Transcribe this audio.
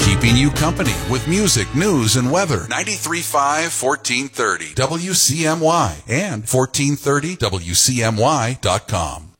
Keeping you company with music, news, and weather. 93.5, 1430 WCMY and 1430WCMY.com.